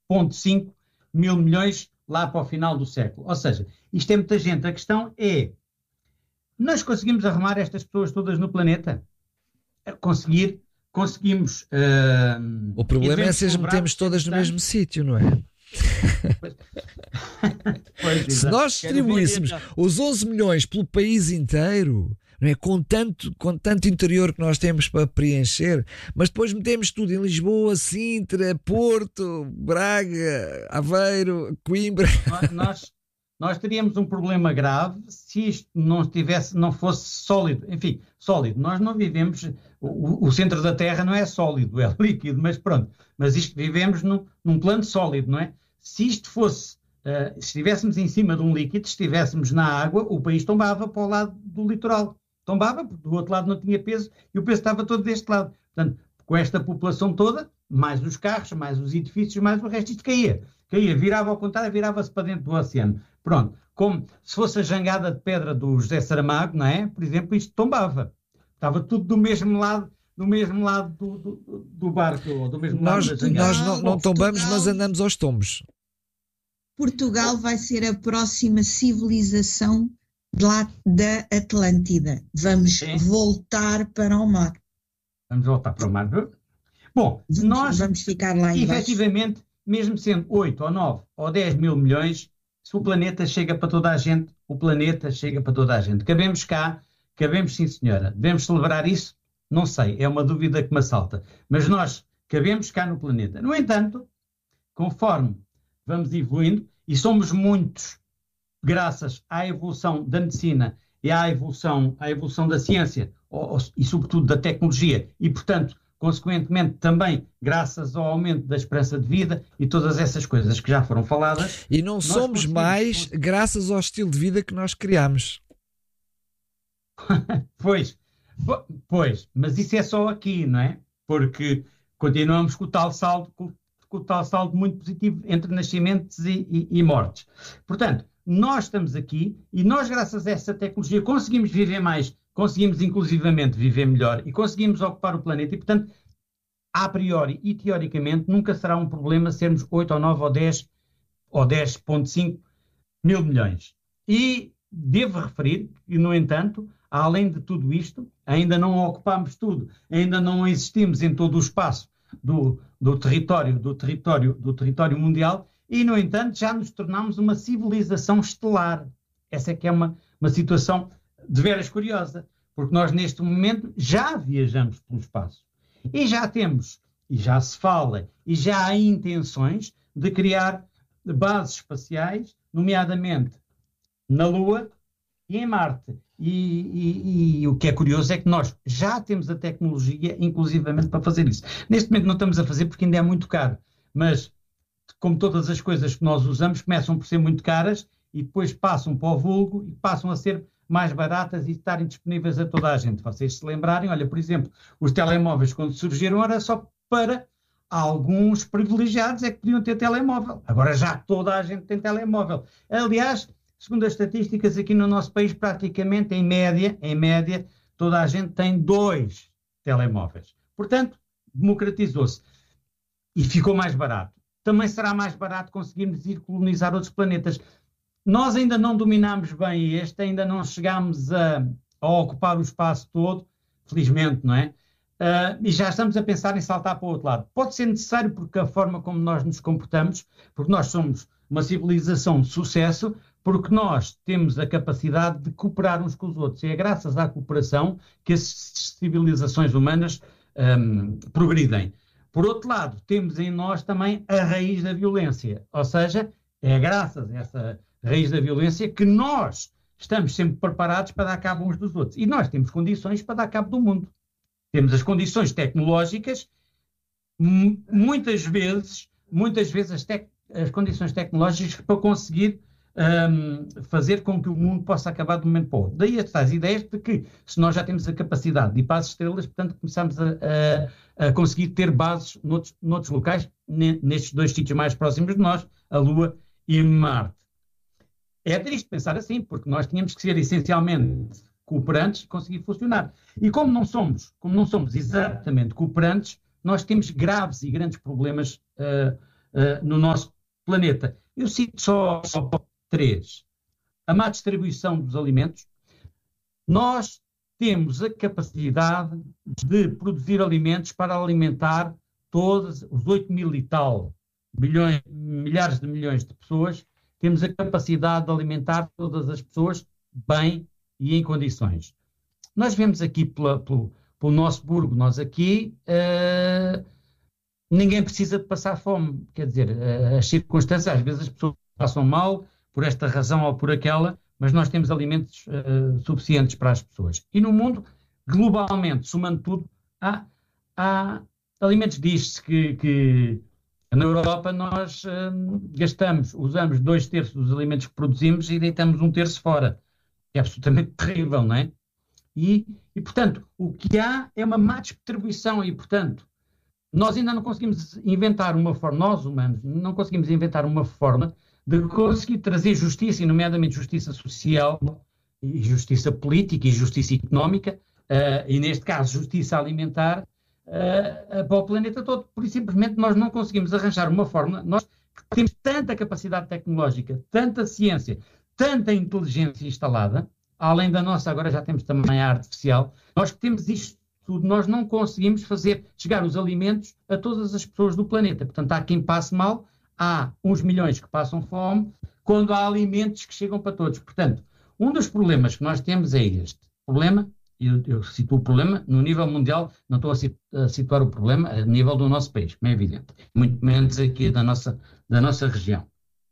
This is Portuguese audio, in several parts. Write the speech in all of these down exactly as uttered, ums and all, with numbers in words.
vírgula cinco mil milhões lá para o final do século. Ou seja, isto é muita gente. A questão é, nós conseguimos arrumar estas pessoas todas no planeta? Conseguir, conseguimos... Uh, o problema é se as metemos todas no mesmo sítio, não é? Pois. Pois, se nós distribuíssemos os onze milhões pelo país inteiro, não é? com, tanto, com tanto interior que nós temos para preencher, mas depois metemos tudo em Lisboa, Sintra, Porto, Braga, Aveiro, Coimbra. Nós, nós, nós teríamos um problema grave se isto não, estivesse, não fosse sólido. Enfim, sólido. Nós não vivemos... O, o centro da Terra não é sólido, é líquido, mas pronto. Mas isto vivemos num, num plano sólido, não é? Se isto fosse... Uh, se estivéssemos em cima de um líquido, se estivéssemos na água, o país tombava para o lado do litoral. Tombava, porque do outro lado não tinha peso e o peso estava todo deste lado. Portanto, com esta população toda, mais os carros, mais os edifícios, mais o resto, isto caía. Caía, virava ao contrário, virava-se para dentro do oceano. Pronto. Como se fosse a jangada de pedra do José Saramago, não é? Por exemplo, isto tombava. Estava tudo do mesmo lado, do mesmo lado do, do, do barco, ou do mesmo nós, lado da jangada. Nós não, não tombamos, Portugal, mas andamos aos tombos. Portugal vai ser a próxima civilização de lá da Atlântida. Vamos Sim. voltar para o mar. Vamos voltar para o mar. Bom, vamos, nós, vamos ficar lá embaixo. Efetivamente, mesmo sendo oito ou nove ou dez mil milhões, se o planeta chega para toda a gente, o planeta chega para toda a gente. Cabemos cá, cabemos sim senhora. Devemos celebrar isso? Não sei, é uma dúvida que me assalta. Mas nós cabemos cá no planeta. No entanto, conforme vamos evoluindo, e somos muitos, graças à evolução da medicina e à evolução, à evolução da ciência ou, e, sobretudo, da tecnologia, e, portanto, consequentemente, também graças ao aumento da esperança de vida e todas essas coisas que já foram faladas. E não somos mais graças ao estilo de vida que nós criamos. Pois, pois, mas isso é só aqui, não é? Porque continuamos com o tal saldo, com, com o tal saldo muito positivo entre nascimentos e, e, e mortes. Portanto, nós estamos aqui e nós, graças a essa tecnologia, conseguimos viver mais, conseguimos inclusivamente viver melhor e conseguimos ocupar o planeta e, portanto, a priori e teoricamente, nunca será um problema sermos oito ou nove ou dez ou dez vírgula cinco mil milhões. E devo referir que, no entanto, além de tudo isto, ainda não ocupamos tudo, ainda não existimos em todo o espaço do, do, território, do, território, do território mundial e, no entanto, já nos tornamos uma civilização estelar. Essa é que é uma, uma situação de veras curiosa, porque nós, neste momento, já viajamos pelo espaço e já temos, e já se fala, e já há intenções de criar bases espaciais, nomeadamente na Lua e em Marte. E, e, e o que é curioso é que nós já temos a tecnologia, inclusivamente, para fazer isso. Neste momento não estamos a fazer porque ainda é muito caro, mas como todas as coisas que nós usamos, começam por ser muito caras e depois passam para o vulgo e passam a ser mais baratas e estarem disponíveis a toda a gente. Vocês se lembrarem, olha, por exemplo, os telemóveis quando surgiram era só para alguns privilegiados é que podiam ter telemóvel. Agora já toda a gente tem telemóvel. Aliás, segundo as estatísticas aqui no nosso país, praticamente em média, em média, toda a gente tem dois telemóveis. Portanto, democratizou-se e ficou mais barato. Também será mais barato conseguirmos ir colonizar outros planetas. Nós ainda não dominámos bem este, ainda não chegámos a, a ocupar o espaço todo, felizmente, não é? Uh, e já estamos a pensar em saltar para o outro lado. Pode ser necessário porque a forma como nós nos comportamos, porque nós somos uma civilização de sucesso, porque nós temos a capacidade de cooperar uns com os outros. E é graças à cooperação que as civilizações humanas um, progridem. Por outro lado, temos em nós também a raiz da violência. Ou seja, é graças a essa raiz da violência que nós estamos sempre preparados para dar cabo uns dos outros. E nós temos condições para dar cabo do mundo. Temos as condições tecnológicas, m- muitas vezes, muitas vezes as, tec- as condições tecnológicas para conseguir um, fazer com que o mundo possa acabar de um momento para o outro. Daí estas ideias de que, se nós já temos a capacidade de ir para as estrelas, portanto, começamos a, a, a conseguir ter bases noutros, noutros locais, ne- nestes dois sítios mais próximos de nós, a Lua e Marte. É triste pensar assim, porque nós tínhamos que ser essencialmente cooperantes e conseguir funcionar. E como não somos, como não somos exatamente cooperantes, nós temos graves e grandes problemas uh, uh, no nosso planeta. Eu cito só, só três. A má distribuição dos alimentos. Nós temos a capacidade de produzir alimentos para alimentar todos os oito mil e tal milhões, milhares de milhões de pessoas. Temos a capacidade de alimentar todas as pessoas bem e em condições. Nós vemos aqui pela, pelo, pelo nosso burgo, nós aqui, uh, ninguém precisa de passar fome. Quer dizer, uh, as circunstâncias, às vezes as pessoas passam mal por esta razão ou por aquela, mas nós temos alimentos uh, suficientes para as pessoas. E no mundo, globalmente, somando tudo, há, há alimentos. Diz-se que, que na Europa nós uh, gastamos, usamos dois terços dos alimentos que produzimos e deitamos um terço fora. É absolutamente terrível, não é? E, e, portanto, o que há é uma má distribuição e, portanto, nós ainda não conseguimos inventar uma forma, nós humanos, não conseguimos inventar uma forma de conseguir trazer justiça, e nomeadamente justiça social, e justiça política e justiça económica, uh, e neste caso justiça alimentar, uh, uh, para o planeta todo. Por isso, simplesmente, nós não conseguimos arranjar uma forma, nós que temos tanta capacidade tecnológica, tanta ciência, tanta inteligência instalada, além da nossa, agora já temos também a artificial, nós que temos isto tudo, nós não conseguimos fazer chegar os alimentos a todas as pessoas do planeta. Portanto, há quem passe mal, há uns milhões que passam fome, quando há alimentos que chegam para todos. Portanto, um dos problemas que nós temos é este. Problema, eu, eu situo o problema no nível mundial, não estou a situar o problema a nível do nosso país, como é evidente. Muito menos aqui da nossa, da nossa região.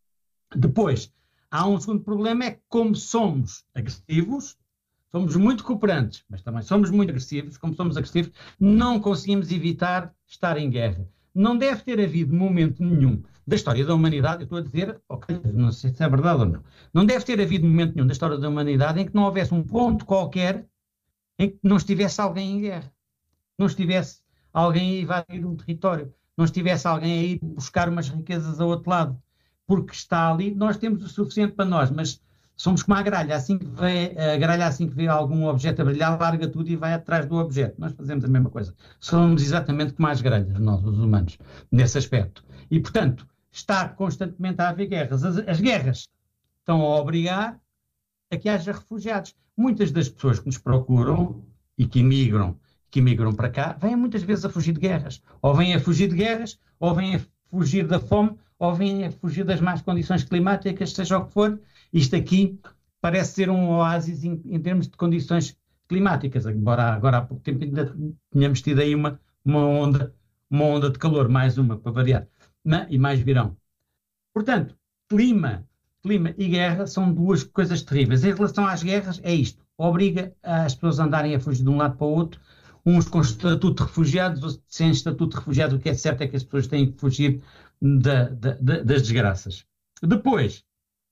Depois, há um segundo problema, é que como somos agressivos, somos muito cooperantes, mas também somos muito agressivos, como somos agressivos, não conseguimos evitar estar em guerra. Não deve ter havido momento nenhum da história da humanidade, eu estou a dizer, ok, não sei se é verdade ou não, não deve ter havido momento nenhum da história da humanidade em que não houvesse um ponto qualquer em que não estivesse alguém em guerra, não estivesse alguém a invadir um território, não estivesse alguém a ir buscar umas riquezas ao outro lado, porque está ali, nós temos o suficiente para nós, mas somos como a gralha, assim que vê, a gralha assim que vê algum objeto a brilhar, larga tudo e vai atrás do objeto. Nós fazemos a mesma coisa. Somos exatamente como as gralhas, nós, os humanos, nesse aspecto. E, portanto, está constantemente a haver guerras. As, as guerras estão a obrigar a que haja refugiados. Muitas das pessoas que nos procuram e que imigram, que imigram para cá, vêm muitas vezes a fugir de guerras. Ou vêm a fugir de guerras, ou vêm a fugir da fome, ou vêm a fugir das más condições climáticas, seja o que for. Isto aqui parece ser um oásis em, em termos de condições climáticas, embora agora há pouco tempo ainda tenhamos tido aí uma, uma, onda, uma onda de calor, mais uma, para variar, não? E mais virão. Portanto, clima, clima e guerra são duas coisas terríveis. Em relação às guerras, é isto. Obriga as pessoas a andarem a fugir de um lado para o outro, uns com estatuto de refugiados, outros sem estatuto de refugiados. O que é certo é que as pessoas têm que fugir da, da, da, das desgraças. Depois,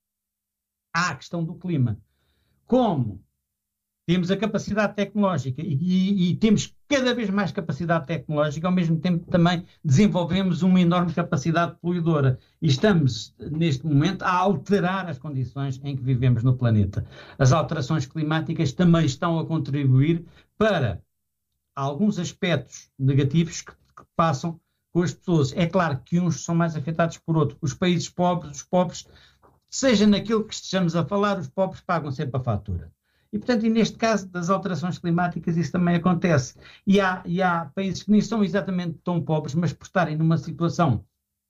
há a questão do clima. Como temos a capacidade tecnológica e, e, e temos cada vez mais capacidade tecnológica, ao mesmo tempo também desenvolvemos uma enorme capacidade poluidora e estamos, neste momento, a alterar as condições em que vivemos no planeta. As alterações climáticas também estão a contribuir para alguns aspectos negativos que, que passam com as pessoas. É claro que uns são mais afetados por outros. Os países pobres, os pobres, seja naquilo que estejamos a falar, os pobres pagam sempre a fatura. E, portanto, e neste caso das alterações climáticas, isso também acontece. E há, e há países que nem são exatamente tão pobres, mas por estarem numa situação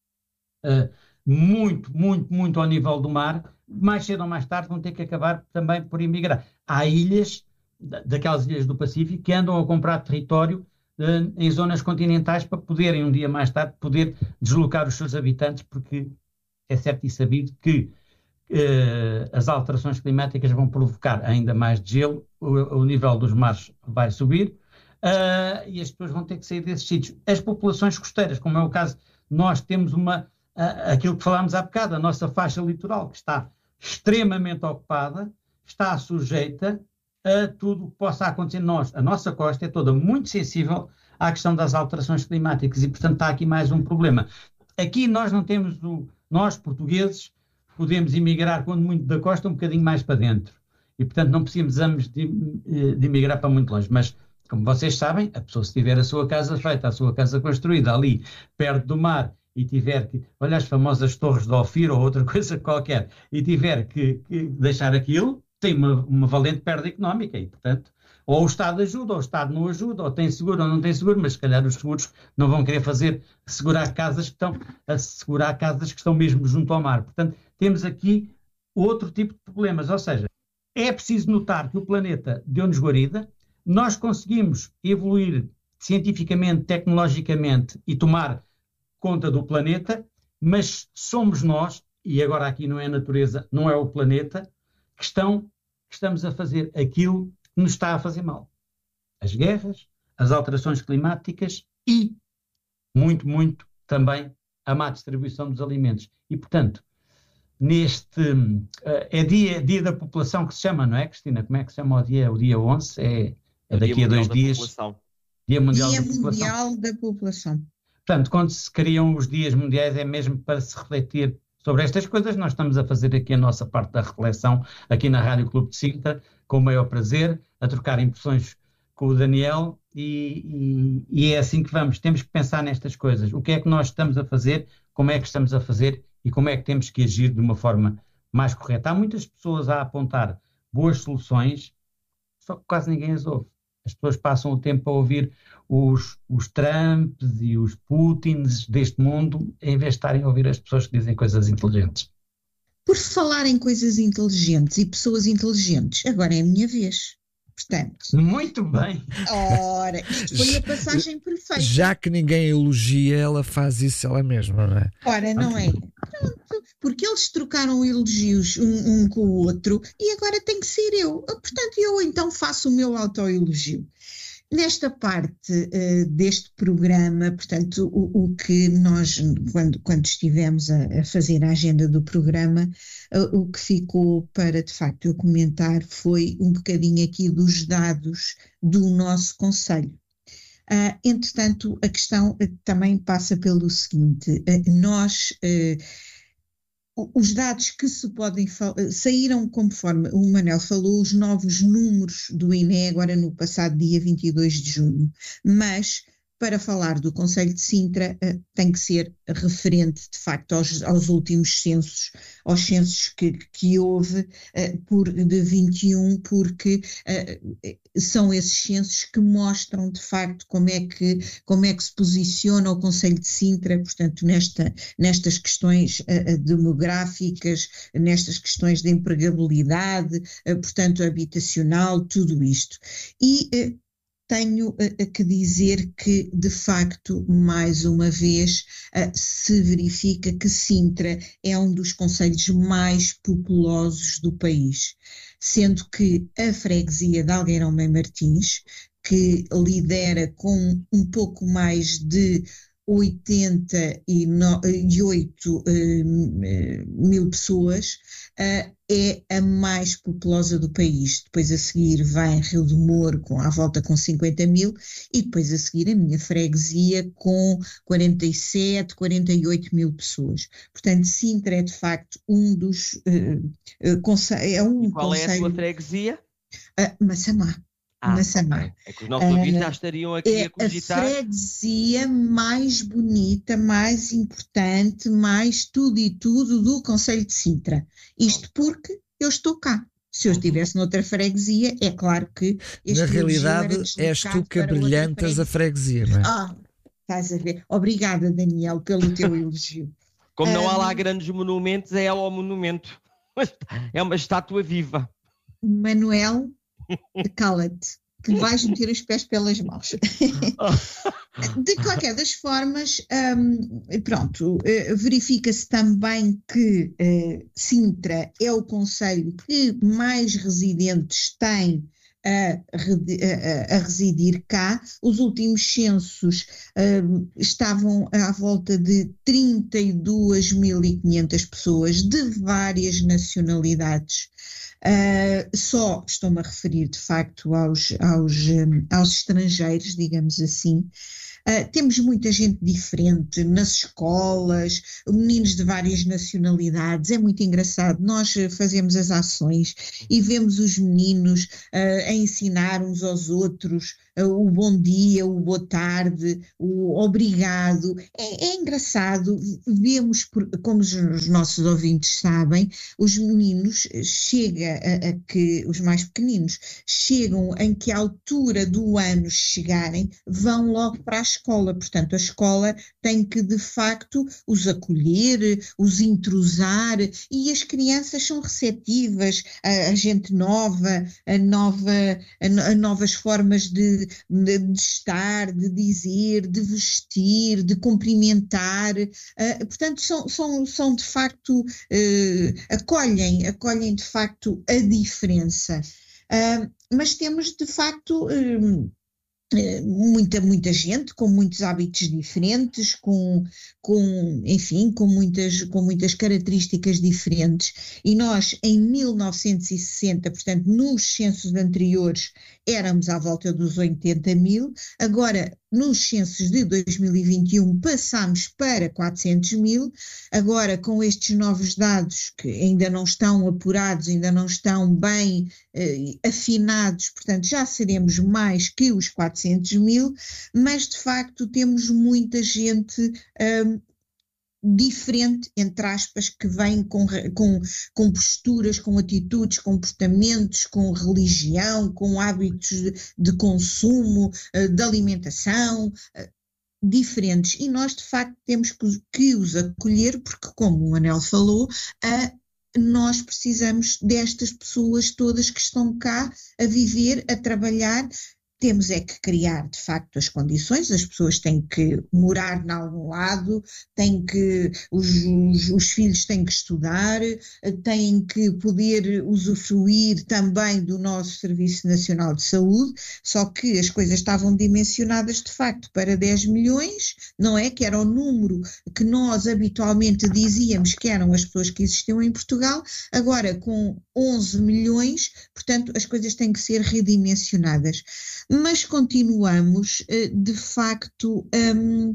uh, muito, muito, muito ao nível do mar, mais cedo ou mais tarde vão ter que acabar também por emigrar. Há ilhas, daquelas ilhas do Pacífico, que andam a comprar território uh, em zonas continentais para poderem, um dia mais tarde, poder deslocar os seus habitantes, porque é certo e sabido que Uh, as alterações climáticas vão provocar ainda mais de gelo, o, o nível dos mares vai subir uh, e as pessoas vão ter que sair desses sítios. As populações costeiras, como é o caso, nós temos uma, uh, aquilo que falámos há bocado, a nossa faixa litoral, que está extremamente ocupada, está sujeita a tudo o que possa acontecer. Nós, a nossa costa é toda muito sensível à questão das alterações climáticas e, portanto, está aqui mais um problema. Aqui nós não temos, o, nós portugueses, podemos emigrar, quando muito, da costa, um bocadinho mais para dentro. E, portanto, não precisamos de, de emigrar para muito longe. Mas, como vocês sabem, a pessoa, se tiver a sua casa feita, a sua casa construída ali, perto do mar, e tiver que, olha as famosas torres de Ofir ou outra coisa qualquer, e tiver que, que deixar aquilo, tem uma, uma valente perda económica e, portanto, ou o Estado ajuda, ou o Estado não ajuda, ou tem seguro ou não tem seguro, mas se calhar os seguros não vão querer fazer, segurar casas que estão, assegurar casas que estão mesmo junto ao mar. Portanto, temos aqui outro tipo de problemas, ou seja, é preciso notar que o planeta deu-nos guarida, nós conseguimos evoluir cientificamente, tecnologicamente e tomar conta do planeta, mas somos nós, e agora aqui não é a natureza, não é o planeta, que, estão, que estamos a fazer aquilo que nos está a fazer mal. As guerras, as alterações climáticas e, muito, muito, também a má distribuição dos alimentos. E, portanto, neste... Uh, é dia, dia da população que se chama, não é, Cristina? Como é que se chama o dia? O dia onze? É, é daqui a dois dias. Dia Mundial, dia da, população. mundial da População. Portanto, quando se criam os dias mundiais é mesmo para se refletir sobre estas coisas. Nós estamos a fazer aqui a nossa parte da reflexão aqui na Rádio Clube de Sintra, com o maior prazer, a trocar impressões com o Daniel e, e, e é assim que vamos. Temos que pensar nestas coisas. O que é que nós estamos a fazer, como é que estamos a fazer e como é que temos que agir de uma forma mais correta. Há muitas pessoas a apontar boas soluções, só que quase ninguém as ouve. As pessoas passam o tempo a ouvir os, os Trumps e os Putins deste mundo, em vez de estarem a ouvir as pessoas que dizem coisas inteligentes. Por falar em coisas inteligentes e pessoas inteligentes, agora é a minha vez. Portanto, muito bem. Ora, isto foi a passagem perfeita. Já que ninguém elogia, ela faz isso ela mesma, não é? Ora, não é? Pronto, porque eles trocaram elogios um, um com o outro e agora tem que ser eu. Portanto, eu então faço o meu autoelogio. Nesta parte uh, deste programa, portanto, o, o que nós, quando, quando estivemos a, a fazer a agenda do programa, uh, o que ficou para, de facto, eu comentar foi um bocadinho aqui dos dados do nosso concelho. Uh, entretanto, a questão uh, também passa pelo seguinte, uh, nós... Uh, Os dados que se podem saíram, conforme o Manel falou, os novos números do I N E agora no passado dia vinte e dois de junho, mas para falar do Concelho de Sintra tem que ser referente de facto aos, aos últimos censos, aos censos que, que houve por, de vinte e um, porque são esses censos que mostram de facto como é que, como é que se posiciona o Concelho de Sintra, portanto nesta, nestas questões demográficas, nestas questões de empregabilidade, portanto habitacional, tudo isto. E tenho a que dizer que, de facto, mais uma vez, se verifica que Sintra é um dos concelhos mais populosos do país, sendo que a freguesia de Algueirão Mãe Martins, que lidera com um pouco mais de oitenta e oito mil pessoas, é a mais populosa do país. Depois a seguir vem Rio do Moro com, à volta com cinquenta mil e depois a seguir a minha freguesia com quarenta e sete, quarenta e oito mil pessoas. Portanto, Sintra é de facto um dos uh, uh, conselhos. É um e qual conselho, é a sua freguesia? Uh, Massamá. Ah, Massamá. okay. É que os nossos ouvintes já estariam aqui é a cogitar. A freguesia mais bonita, mais importante, mais tudo e tudo do Concelho de Sintra. Isto porque eu estou cá. Se eu estivesse noutra freguesia, é claro que... Na realidade és tu que brilhantas a freguesia, não é? Ah, estás a ver. Obrigada, Daniel, pelo teu elogio. Como não um, há lá grandes monumentos, é ela o monumento. É uma estátua viva. Manuel... Cala-te, que vais meter os pés pelas mãos. De qualquer das formas, um, pronto, uh, verifica-se também que uh, Sintra é o concelho que mais residentes tem a, a, a residir cá. Os últimos censos uh, estavam à volta de trinta e duas mil e quinhentas pessoas de várias nacionalidades. Uh, só estou-me a referir de facto aos, aos, um, aos estrangeiros, digamos assim, Uh, temos muita gente diferente nas escolas, meninos de várias nacionalidades, é muito engraçado. Nós uh, fazemos as ações e vemos os meninos uh, a ensinar uns aos outros uh, o bom dia, o boa tarde, o obrigado. É, é engraçado, vemos, por, como os, os nossos ouvintes sabem, os meninos chega a, a que, os mais pequeninos, chegam em que a altura do ano chegarem, vão logo para a escola. Portanto, a escola tem que, de facto, os acolher, os entrosar, e as crianças são receptivas a, a gente nova, a, nova, a, a novas formas de, de, de estar, de dizer, de vestir, de cumprimentar. Uh, portanto, são, são, são de facto, uh, acolhem, acolhem de facto a diferença. Uh, mas temos de facto uh, muita, muita gente com muitos hábitos diferentes, com, com, enfim, com muitas, com muitas características diferentes, e nós em mil novecentos e sessenta, portanto nos censos anteriores, éramos à volta dos oitenta mil, agora nos censos de dois mil e vinte e um passámos para quatrocentos mil, agora com estes novos dados que ainda não estão apurados, ainda não estão bem eh, afinados, portanto já seremos mais que os quatrocentos mil, mas de facto temos muita gente um, diferente, entre aspas, que vem com, com, com posturas, com atitudes, comportamentos, com religião, com hábitos de, de consumo, de alimentação, diferentes. E nós, de facto, temos que, que os acolher, porque, como o Manel falou, a nós precisamos destas pessoas todas que estão cá a viver, a trabalhar. Temos é que criar, de facto, as condições, as pessoas têm que morar em algum lado, têm que, os, os, os filhos têm que estudar, têm que poder usufruir também do nosso Serviço Nacional de Saúde, só que as coisas estavam dimensionadas, de facto, para dez milhões, não é? Que era o número que nós habitualmente dizíamos que eram as pessoas que existiam em Portugal, agora com onze milhões, portanto, as coisas têm que ser redimensionadas. Mas continuamos, de facto, um,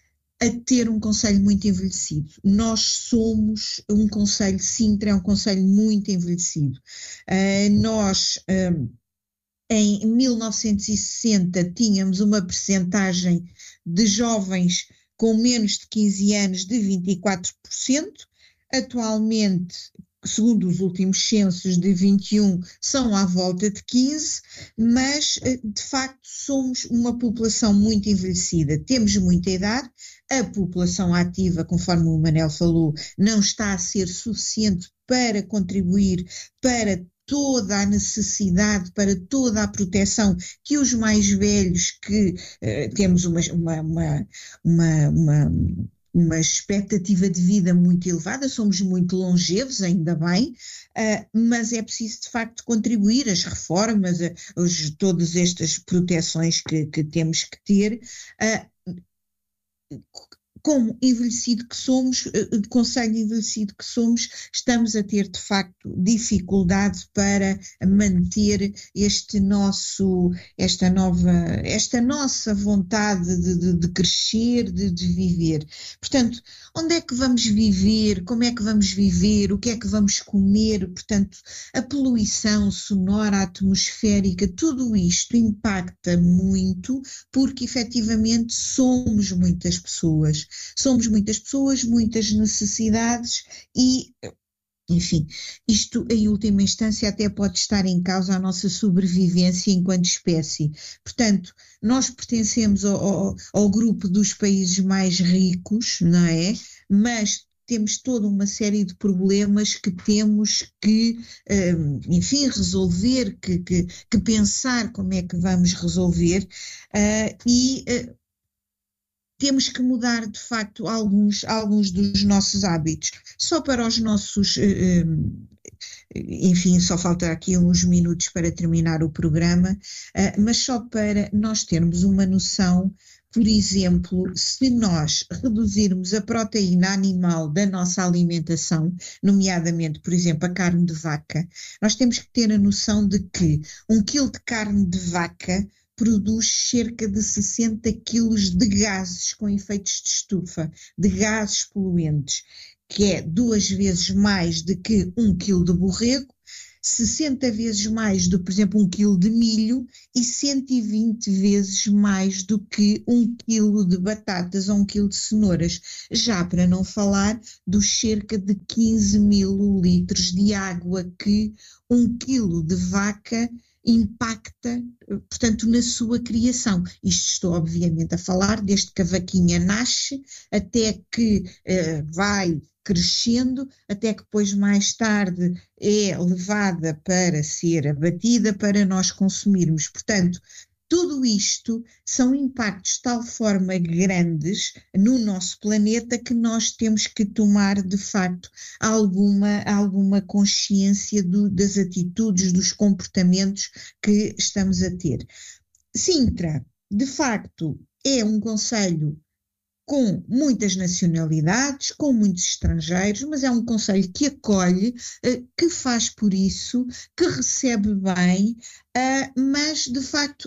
a ter um concelho muito envelhecido. Nós somos um concelho, Sintra é um concelho muito envelhecido. Uh, nós, um, em mil novecentos e sessenta, tínhamos uma percentagem de jovens com menos de quinze anos de vinte e quatro por cento. Atualmente, segundo os últimos censos de vinte e um, são à volta de quinze, mas de facto somos uma população muito envelhecida, temos muita idade, a população ativa, conforme o Manel falou, não está a ser suficiente para contribuir para toda a necessidade, para toda a proteção que os mais velhos, que uh, temos uma, uma, uma, uma, uma uma expectativa de vida muito elevada, somos muito longevos, ainda bem, uh, mas é preciso de facto contribuir, as reformas, a, os, todas estas proteções que, que temos que ter, uh, como envelhecido que somos, uh, concelho envelhecido que somos, estamos a ter de facto dificuldade para manter este nosso, esta nova, esta nossa vontade de, de, de crescer, de, de viver. Portanto, onde é que vamos viver, como é que vamos viver, o que é que vamos comer, portanto, a poluição sonora, atmosférica, tudo isto impacta muito, porque efetivamente somos muitas pessoas. Somos muitas pessoas, muitas necessidades e, enfim, isto em última instância até pode estar em causa a nossa sobrevivência enquanto espécie. Portanto, nós pertencemos ao, ao, ao grupo dos países mais ricos, não é? Mas temos toda uma série de problemas que temos que, enfim, resolver, que, que, que pensar como é que vamos resolver uh, e... Uh, temos que mudar, de facto, alguns, alguns dos nossos hábitos. Só para os nossos... Enfim, só falta aqui uns minutos para terminar o programa, mas só para nós termos uma noção, por exemplo, se nós reduzirmos a proteína animal da nossa alimentação, nomeadamente, por exemplo, a carne de vaca, nós temos que ter a noção de que um quilo de carne de vaca produz cerca de sessenta quilos de gases com efeitos de estufa, de gases poluentes, que é duas vezes mais do que um quilo de borrego, sessenta vezes mais do que, por exemplo, um quilo de milho e cento e vinte vezes mais do que um quilo de batatas ou um quilo de cenouras, já para não falar dos cerca de quinze mil litros de água que um quilo de vaca impacta, portanto, na sua criação. Isto estou obviamente a falar desde que a vaquinha nasce até que uh, vai crescendo, até que depois mais tarde é levada para ser abatida para nós consumirmos. Portanto, tudo isto são impactos de tal forma grandes no nosso planeta que nós temos que tomar, de facto, alguma, alguma consciência do, das atitudes, dos comportamentos que estamos a ter. Sintra, de facto, é um concelho com muitas nacionalidades, com muitos estrangeiros, mas é um concelho que acolhe, que faz por isso, que recebe bem, mas de facto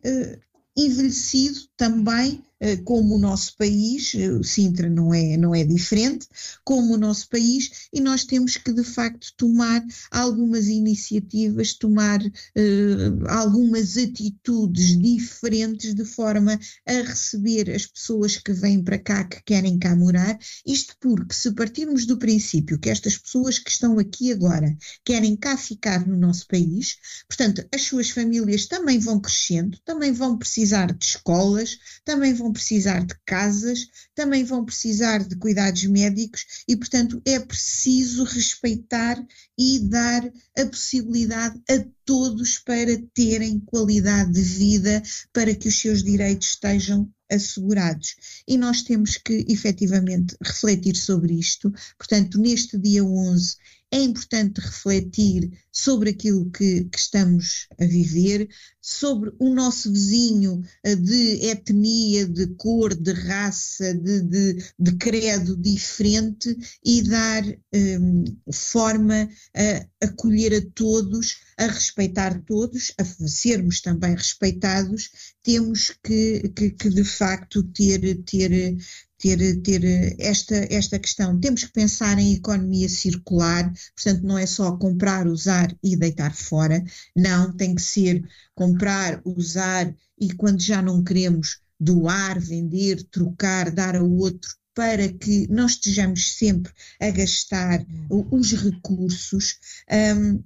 é envelhecido também, como o nosso país. Sintra não é, não é diferente, como o nosso país, e nós temos que de facto tomar algumas iniciativas, tomar uh, algumas atitudes diferentes de forma a receber as pessoas que vêm para cá, que querem cá morar, isto porque se partirmos do princípio que estas pessoas que estão aqui agora querem cá ficar no nosso país, portanto as suas famílias também vão crescendo, também vão precisar de escolas, também vão precisar de casas, também vão precisar de cuidados médicos e, portanto, é preciso respeitar e dar a possibilidade a todos para terem qualidade de vida, para que os seus direitos estejam assegurados. E nós temos que, efetivamente, refletir sobre isto. Portanto, neste dia onze, é importante refletir sobre aquilo que, que estamos a viver, sobre o nosso vizinho de etnia, de cor, de raça, de, de, de credo diferente e dar um, forma a acolher a todos, a respeitar todos, a sermos também respeitados. Temos que, que, que de facto ter, ter, ter, ter esta, esta questão. Temos que pensar em economia circular, portanto não é só comprar, usar e deitar fora, não, tem que ser comprar, usar e quando já não queremos, doar, vender, trocar, dar a outro, para que nós estejamos sempre a gastar os recursos. Um,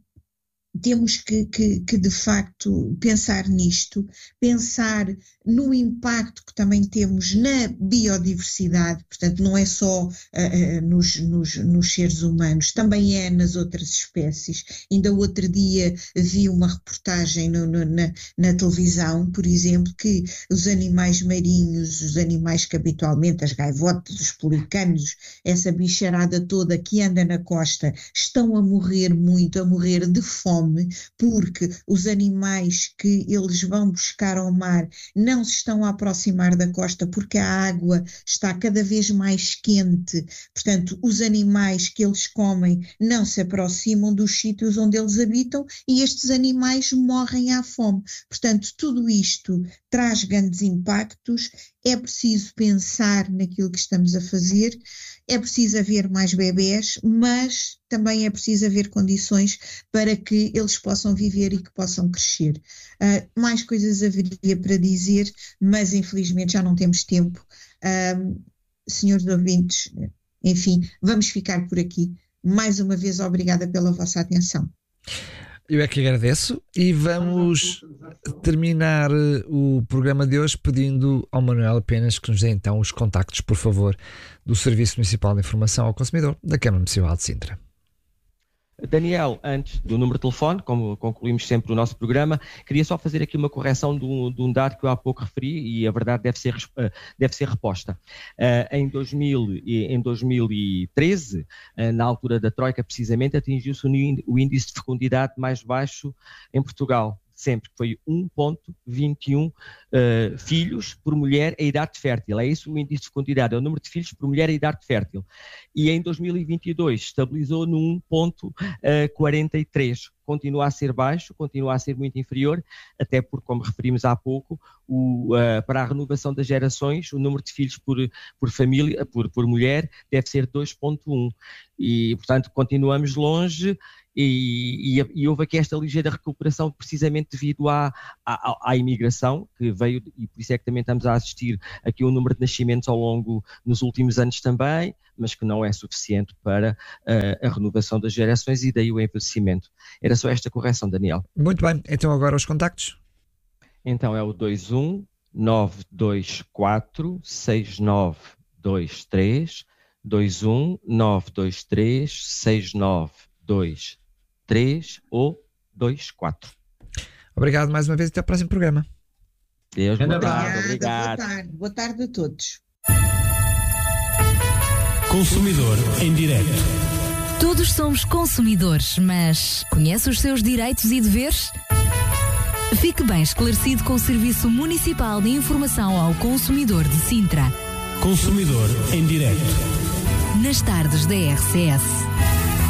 Temos que, que, que, de facto, pensar nisto, pensar no impacto que também temos na biodiversidade, portanto, não é só uh, uh, nos, nos, nos seres humanos, também é nas outras espécies. Ainda outro dia vi uma reportagem no, no, na, na televisão, por exemplo, que os animais marinhos, os animais que habitualmente, as gaivotas, os pelicanos, essa bicharada toda que anda na costa, estão a morrer muito, a morrer de fome, porque os animais que eles vão buscar ao mar não se estão a aproximar da costa porque a água está cada vez mais quente, portanto os animais que eles comem não se aproximam dos sítios onde eles habitam e estes animais morrem à fome. Portanto, tudo isto traz grandes impactos, é preciso pensar naquilo que estamos a fazer, é preciso haver mais bebés, mas também é preciso haver condições para que eles possam viver e que possam crescer. Uh, mais coisas haveria para dizer, mas infelizmente já não temos tempo. Uh, senhores ouvintes, enfim, vamos ficar por aqui. Mais uma vez, obrigada pela vossa atenção. Eu é que agradeço e vamos terminar o programa de hoje pedindo ao Manuel apenas que nos dê então os contactos, por favor, do Serviço Municipal de Informação ao Consumidor da Câmara Municipal de Sintra. Daniel, antes do número de telefone, como concluímos sempre o nosso programa, queria só fazer aqui uma correção de um, de um dado que eu há pouco referi e a verdade deve ser, deve ser reposta. Uh, em, dois mil, em dois mil e treze, uh, na altura da Troika precisamente, atingiu-se o índice de fecundidade mais baixo em Portugal, sempre, que foi um vírgula vinte e um uh, filhos por mulher em idade fértil. É isso o índice de fecundidade, é o número de filhos por mulher em idade fértil. E em dois mil e vinte e dois estabilizou no um vírgula quarenta e três. Continua a ser baixo, continua a ser muito inferior, até porque, como referimos há pouco, o, uh, para a renovação das gerações, o número de filhos por, por família, por, por mulher, deve ser dois vírgula um. E, portanto, continuamos longe e, e, e houve aqui esta ligeira recuperação precisamente devido à, à, à imigração, que veio, e por isso é que também estamos a assistir aqui um número de nascimentos ao longo, nos últimos anos também, mas que não é suficiente para uh, a renovação das gerações e daí o envelhecimento. Era só esta correção, Daniel. Muito bem, então agora os contactos. Então é o dois um nove dois quatro seis nove dois três, dois um nove dois três seis nove dois três ou dois quatro. Obrigado mais uma vez e até ao próximo programa. Deus, boa Obrigada, tarde, obrigado. Boa tarde, boa tarde a todos. Consumidor em direto. Todos somos consumidores, mas conhece os seus direitos e deveres? Fique bem esclarecido com o Serviço Municipal de Informação ao Consumidor de Sintra. Consumidor em direto. Nas tardes da R C S.